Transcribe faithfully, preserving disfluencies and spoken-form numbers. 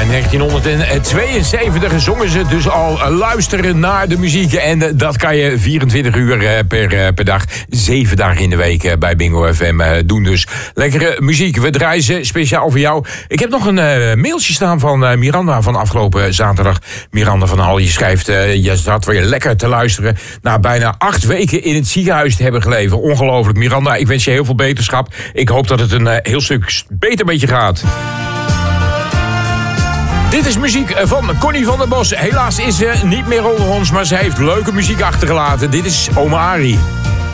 negentienhonderdtweeënzeventig zongen ze dus al luisteren naar de muziek. En dat kan je vierentwintig uur per, per dag, zeven dagen in de week bij Bingo F M doen. Dus lekkere muziek. We draaien ze speciaal voor jou. Ik heb nog een uh, mailtje staan van uh, Miranda van afgelopen zaterdag. Miranda van Hal, je schrijft, uh, je zat weer lekker te luisteren. Na bijna acht weken in het ziekenhuis te hebben geleefd. Ongelooflijk. Miranda, ik wens je heel veel beterschap. Ik hoop dat het een uh, heel stuk beter met je gaat. Dit is muziek van Connie van der Bos. Helaas is ze niet meer onder ons, maar ze heeft leuke muziek achtergelaten. Dit is Oma Ari.